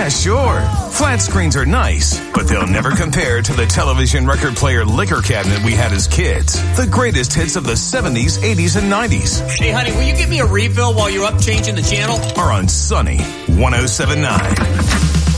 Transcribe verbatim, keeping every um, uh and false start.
sure. Flat screens are nice, but they'll never compare to the television record player liquor cabinet we had as kids. The greatest hits of the seventies, eighties, and nineties. Hey, honey, will you give me a refill while you're up changing the channel? Are on Sunny one oh seven point nine.